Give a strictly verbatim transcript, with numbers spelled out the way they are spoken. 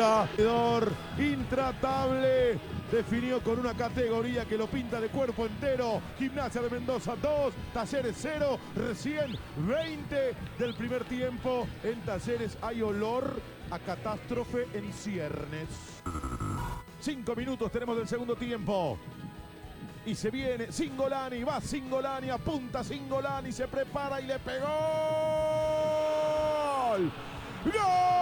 Intratable, definió con una categoría que lo pinta de cuerpo entero. Gimnasia de Mendoza dos, Talleres cero, recién veinte del primer tiempo. En Talleres hay olor a catástrofe en ciernes. Cinco minutos tenemos del segundo tiempo. Y se viene Cingolani, va Cingolani, apunta Cingolani, se prepara y le pegó. ¡Gol!